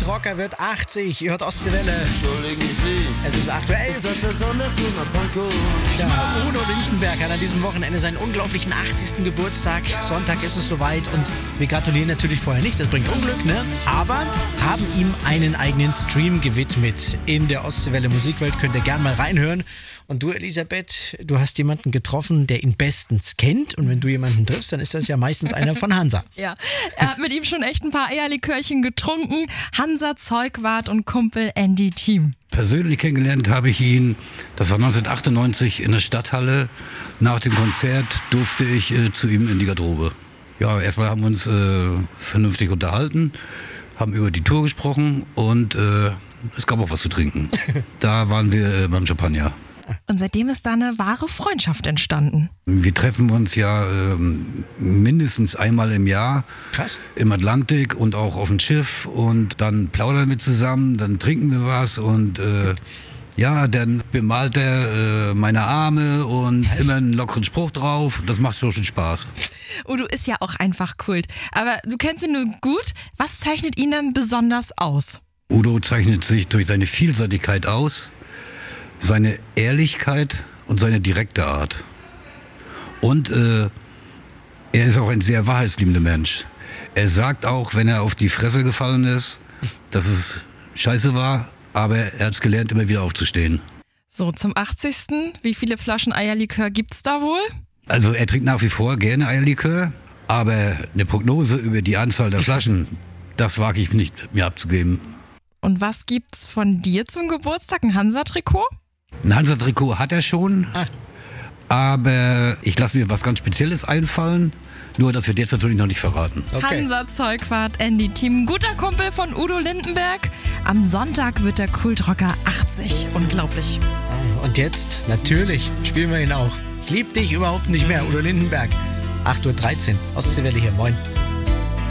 Kultrocker wird 80. Ihr hört Ostseewelle. Entschuldigen Sie. Es ist 8:11 Uhr. Ist das der Sonderzug nach Pankow? Ja, Udo Lindenberg hat an diesem Wochenende seinen unglaublichen 80. Geburtstag. Sonntag ist es soweit und wir gratulieren natürlich vorher nicht, das bringt Unglück, ne? Aber haben ihm einen eigenen Stream gewidmet. In der Ostseewelle Musikwelt könnt ihr gern mal reinhören. Und du, Elisabeth, du hast jemanden getroffen, der ihn bestens kennt. Und wenn du jemanden triffst, dann ist das ja meistens einer von Hansa. Ja, er hat mit ihm schon echt ein paar Eierlikörchen getrunken. Hansa Zeugwart und Kumpel Andy Thiem. Persönlich kennengelernt habe ich ihn, das war 1998 in der Stadthalle. Nach dem Konzert durfte ich zu ihm in die Garderobe. Ja, erstmal haben wir uns vernünftig unterhalten, haben über die Tour gesprochen und es gab auch was zu trinken. Da waren wir beim Champagner. Und seitdem ist da eine wahre Freundschaft entstanden. Wir treffen uns ja mindestens einmal im Jahr. Krass. Im Atlantik und auch auf dem Schiff. Und dann plaudern wir zusammen, dann trinken wir was und ja, dann bemalt er meine Arme und immer einen lockeren Spruch drauf. Das macht schon Spaß. Udo ist ja auch einfach Kult. Aber du kennst ihn nur gut. Was zeichnet ihn denn besonders aus? Udo zeichnet sich durch seine Vielseitigkeit aus, seine Ehrlichkeit und seine direkte Art. Und er ist auch ein sehr wahrheitsliebender Mensch. Er sagt auch, wenn er auf die Fresse gefallen ist, dass es scheiße war, aber er hat es gelernt, immer wieder aufzustehen. So, zum 80. Wie viele Flaschen Eierlikör gibt's da wohl? Also er trinkt nach wie vor gerne Eierlikör, aber eine Prognose über die Anzahl der Flaschen, das wage ich nicht mir abzugeben. Und was gibt's von dir zum Geburtstag? Ein Hansa-Trikot? Ein Hansa-Trikot hat er schon, aber ich lasse mir was ganz Spezielles einfallen, nur das wird jetzt natürlich noch nicht verraten. Okay. Hansa Zeugwart, Andy Thiem, guter Kumpel von Udo Lindenberg. Am Sonntag wird der Kultrocker 80. Unglaublich. Und jetzt, natürlich, spielen wir ihn auch. Ich lieb dich überhaupt nicht mehr, Udo Lindenberg. 8:13 Uhr, Ostseewelle hier, moin.